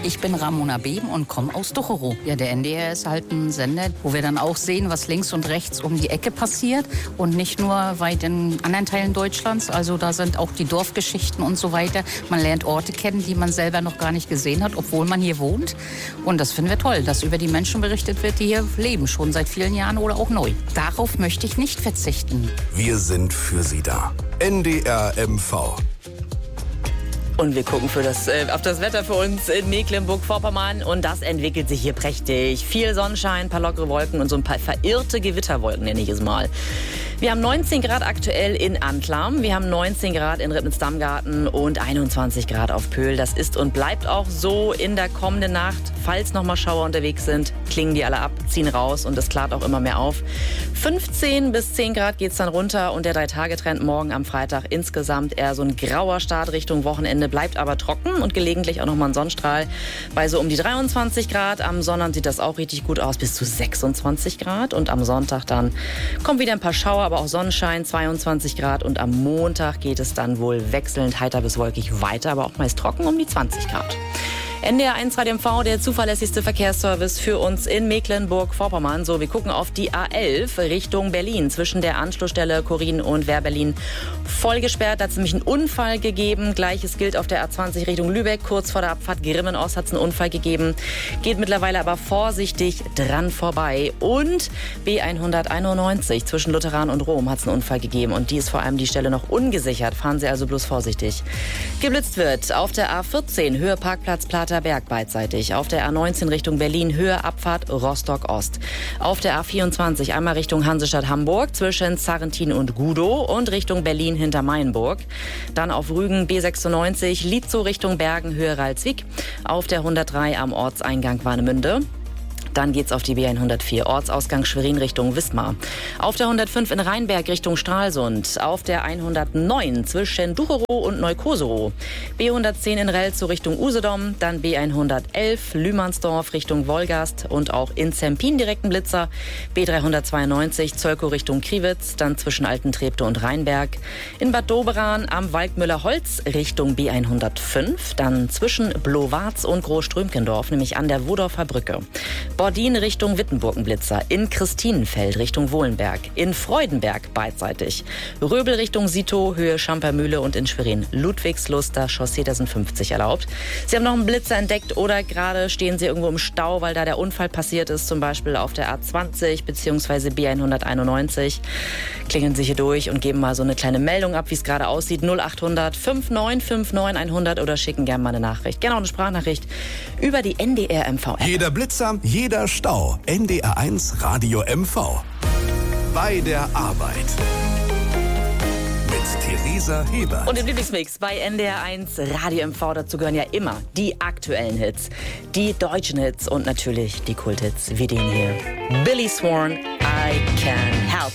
Ich bin Ramona Beben und komme aus Ducherow. Ja, der NDR ist halt ein Sender, wo wir dann auch sehen, was links und rechts um die Ecke passiert und nicht nur weit in anderen Teilen Deutschlands. Also da sind auch die Dorfgeschichten und so weiter. Man lernt Orte kennen, die man selber noch gar nicht gesehen hat, obwohl man hier wohnt. Und das finden wir toll, dass über die Menschen berichtet wird, die hier leben, schon seit vielen Jahren oder auch neu. Darauf möchte ich nicht verzichten. Wir sind für Sie da. NDR MV. Und wir gucken auf das Wetter für uns in Mecklenburg-Vorpommern. Und das entwickelt sich hier prächtig. Viel Sonnenschein, ein paar lockere Wolken und so ein paar verirrte Gewitterwolken, nenne ich es mal. Wir haben 19 Grad aktuell in Antlam. Wir haben 19 Grad in Ribnitz-Dammgarten und 21 Grad auf Pöhl. Das ist und bleibt auch so in der kommenden Nacht. Falls noch mal Schauer unterwegs sind, klingen die alle ab, ziehen raus und es klart auch immer mehr auf. 15 bis 10 Grad geht's dann runter und der 3-Tage-Trend morgen am Freitag insgesamt eher so ein grauer Start Richtung Wochenende, bleibt aber trocken und gelegentlich auch noch mal ein Sonnenstrahl bei so um die 23 Grad. Am Sonnabend sieht das auch richtig gut aus, bis zu 26 Grad. Und am Sonntag dann kommen wieder ein paar Schauer, aber auch Sonnenschein, 22 Grad. Und am Montag geht es dann wohl wechselnd heiter bis wolkig weiter, aber auch meist trocken um die 20 Grad. NDR 1 Radio MV, der zuverlässigste Verkehrsservice für uns in Mecklenburg-Vorpommern. So, wir gucken auf die A11 Richtung Berlin. Zwischen der Anschlussstelle Korin und Wehr-Berlin voll gesperrt. Da hat es nämlich einen Unfall gegeben. Gleiches gilt auf der A20 Richtung Lübeck. Kurz vor der Abfahrt Grimmen-Ost hat es einen Unfall gegeben. Geht mittlerweile aber vorsichtig dran vorbei. Und B191 zwischen Lutheran und Rom hat es einen Unfall gegeben. Und die ist vor allem die Stelle noch ungesichert. Fahren Sie also bloß vorsichtig. Geblitzt wird auf der A14 Höhe Parkplatz Berg beidseitig. Auf der A19 Richtung Berlin, Höhe Abfahrt Rostock-Ost. Auf der A24 einmal Richtung Hansestadt-Hamburg zwischen Sarrentin und Gudow und Richtung Berlin hinter Mainburg. Dann auf Rügen B96, Lietzow Richtung Bergen, Höhe Ralswiek. Auf der 103 am Ortseingang Warnemünde. Dann geht's auf die B104 Ortsausgang Schwerin Richtung Wismar. Auf der 105 in Rheinberg Richtung Stralsund. Auf der 109 zwischen Ducherow und Neukoserow. B110 in Relzow Richtung Usedom. Dann B111 Lühmannsdorf Richtung Wolgast und auch in Zempin direkten Blitzer. B392 Zölkow Richtung Kriwitz. Dann zwischen Altentreptow und Rheinberg. In Bad Doberan am Waldmüller-Holz Richtung B105. Dann zwischen Blowarz und Großströmkendorf, nämlich an der Wodorfer Brücke. Bordin Richtung Wittenburg-Blitzer, in Christinenfeld Richtung Wohlenberg, in Freudenberg beidseitig, Röbel Richtung Sito, Höhe Schampermühle und in Schwerin Ludwigsluster Chaussee, da sind 50 erlaubt. Sie haben noch einen Blitzer entdeckt oder gerade stehen Sie irgendwo im Stau, weil da der Unfall passiert ist, zum Beispiel auf der A20 bzw. B191. Klingeln Sie hier durch und geben mal so eine kleine Meldung ab, wie es gerade aussieht. 0800 5959 100 oder schicken gerne mal eine Nachricht. Gerne auch eine Sprachnachricht über die NDR MV-App. Jeder Blitzer, jeder Stau. NDR 1 Radio MV. Bei der Arbeit. Mit Theresa Hebert. Und im Lieblingsmix bei NDR 1 Radio MV. Dazu gehören ja immer die aktuellen Hits, die deutschen Hits und natürlich die Kulthits wie den hier. Billy Swan, I Can.